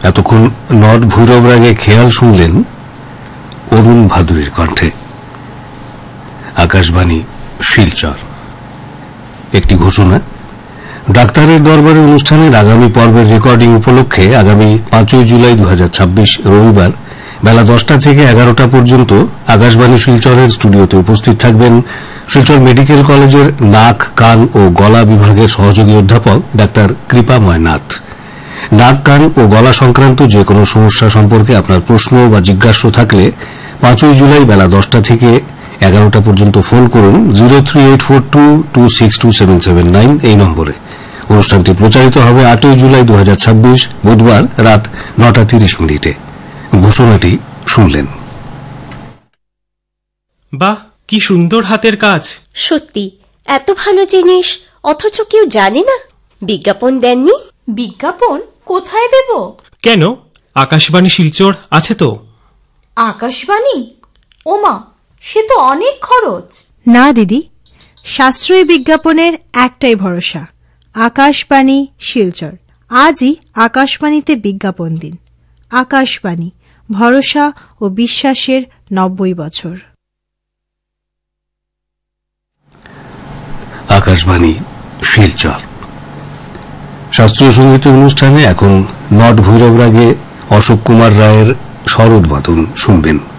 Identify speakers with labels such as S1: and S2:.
S1: এতক্ষণ নট ভৈরব রাগে খেয়াল শুনলেন অরুণ ভাদুরীর কণ্ঠে। আকাশবাণী শিলচর। একটি ঘোষণা, ডাক্তারের দরবারে অনুষ্ঠানের আগামী পর্বের রেকর্ডিং উপলক্ষে আগামী 5 জুলাই 2026 রবিবার বেলা 10টা থেকে 11টা পর্যন্ত আকাশবাণী শিলচরের স্টুডিওতে উপস্থিত থাকবেন শিলচর মেডিকেল কলেজের নাক, কান ও গলা বিভাগের সহযোগী অধ্যাপক ডাক্তার কৃপাময় নাথ। নাক, কান ও গলা সংক্রান্ত যে কোনো সমস্যা সম্পর্কে আপনার প্রশ্ন বা জিজ্ঞাসা থাকলে 5 জুলাই বেলা 10টা থেকে 11টা পর্যন্ত ফোন করুন 038422627779 এই নম্বরে। অনুষ্ঠানটি প্রচারিত হবে 8 জুলাই 2026 বুধবার রাত 9:30। ঘোষণাটি শুনলেন।
S2: বাহ, কি সুন্দর হাতের কাজ।
S3: সত্যি এত ভালো জিনিস অথচ কেউ জানে না। বিজ্ঞাপন দেননি?
S4: বিজ্ঞাপন কোথায় দেব?
S2: কেন, আকাশবাণী শিলচর আছে তো।
S4: আকাশবাণী? ওমা, সে তো অনেক খরচ।
S5: না দিদি, সাশ্রয়ী বিজ্ঞাপনের একটাই ভরসা, আকাশবাণী শিলচর। আজই আকাশবাণীতে বিজ্ঞাপন দিন। আকাশবাণী, ভরসা ও বিশ্বাসের 90 বছর।
S1: আকাশবাণী শিলচর। শাস্ত্রীয় সঙ্গীতের অনুষ্ঠানে এখন নট ভৈরব রাগে অশোক কুমার রায়ের শরৎ বাদন শুনবেন।